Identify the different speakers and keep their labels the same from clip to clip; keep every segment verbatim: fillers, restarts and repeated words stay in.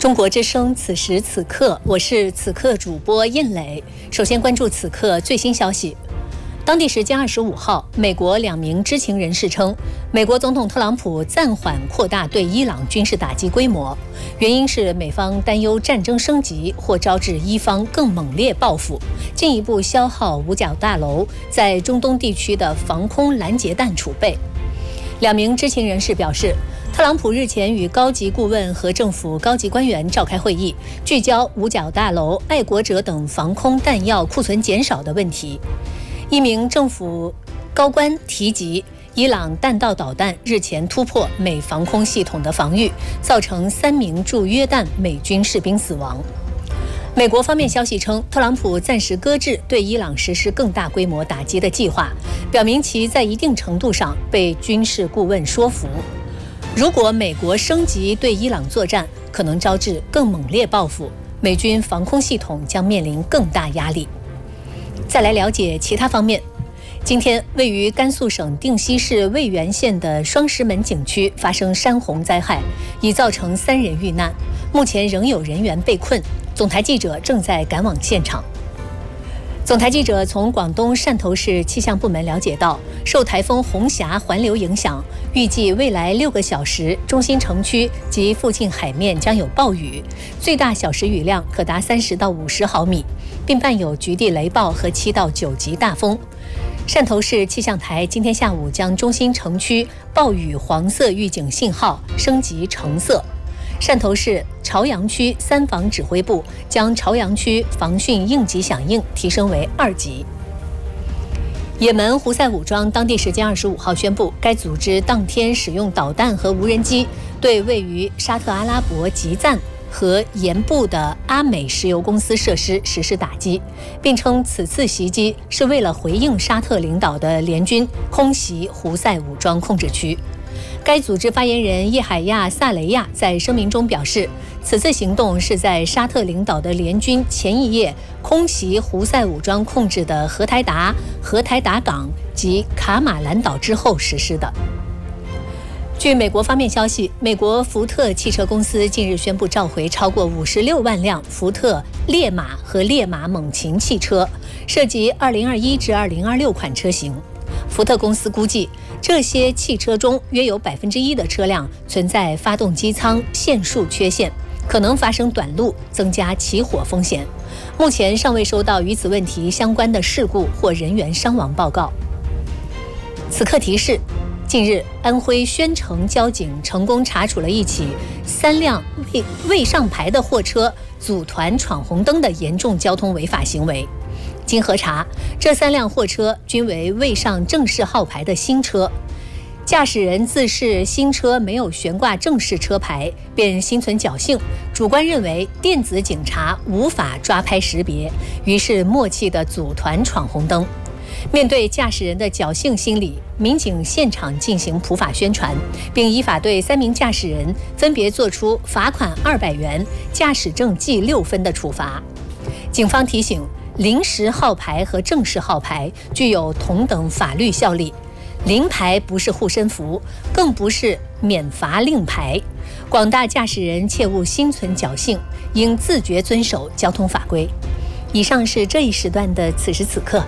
Speaker 1: 中国之声，此时此刻，我是此刻主播印磊。首先关注此刻最新消息。当地时间二十五号，美国两名知情人士称，美国总统特朗普暂缓扩大对伊朗军事打击规模，原因是美方担忧战争升级或招致伊方更猛烈报复，进一步消耗五角大楼在中东地区的防空拦截弹储备。两名知情人士表示，特朗普日前与高级顾问和政府高级官员召开会议，聚焦五角大楼、爱国者等防空弹药库存减少的问题。一名政府高官提及，伊朗弹道导弹日前突破美防空系统的防御，造成三名驻约旦美军士兵死亡。美国方面消息称，特朗普暂时搁置对伊朗实施更大规模打击的计划，表明其在一定程度上被军事顾问说服。如果美国升级对伊朗作战，可能招致更猛烈报复，美军防空系统将面临更大压力。再来了解其他方面。今天，位于甘肃省定西市渭源县的双石门景区发生山洪灾害，已造成三人遇难，目前仍有人员被困。总台记者正在赶往现场。总台记者从广东汕头市气象部门了解到，受台风红霞环流影响，预计未来六个小时，中心城区及附近海面将有暴雨，最大小时雨量可达三十到五十毫米，并伴有局地雷暴和七到九级大风。汕头市气象台今天下午将中心城区暴雨黄色预警信号升级橙色。汕头市潮阳区三防指挥部将潮阳区防汛应急响应提升为二级。也门胡塞武装当地时间二十五号宣布，该组织当天使用导弹和无人机对位于沙特阿拉伯吉赞和盐部的阿美石油公司设施实施打击，并称此次袭击是为了回应沙特领导的联军空袭胡塞武装控制区。该组织发言人叶海亚·萨雷亚在声明中表示，此次行动是在沙特领导的联军前一夜空袭胡塞武装控制的荷台达、荷台达港及卡马兰岛之后实施的。据美国方面消息，美国福特汽车公司近日宣布召回超过五十六万辆福特烈马和烈马猛禽汽车，涉及二零二一至二零二六款车型。福特公司估计，这些汽车中约有百分之一的车辆存在发动机舱线束缺陷，可能发生短路，增加起火风险。目前尚未收到与此问题相关的事故或人员伤亡报告。此刻提示：近日，安徽宣城交警成功查处了一起三辆未未上牌的货车组团闯红灯的严重交通违法行为。经核查，这三辆货车均为未上正式号牌的新车，驾驶人自视新车没有悬挂正式车牌，便心存侥幸，主观认为电子警察无法抓拍识别，于是默契地组团闯红灯。面对驾驶人的侥幸心理，民警现场进行普法宣传，并依法对三名驾驶人分别作出罚款二百元、驾驶证记六分的处罚。警方提醒，临时号牌和正式号牌具有同等法律效力，临牌不是护身符，更不是免罚令牌。广大驾驶人切勿心存侥幸，应自觉遵守交通法规。以上是这一时段的此时此刻。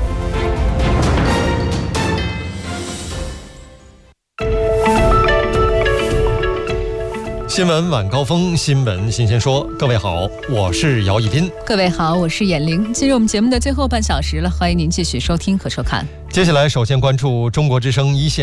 Speaker 2: 新闻晚高峰，新闻新鲜说。各位好，我是姚一斌。
Speaker 3: 各位好，我是闫玲。进入我们节目的最后半小时了，欢迎您继续收听和收看。
Speaker 2: 接下来首先关注中国之声一线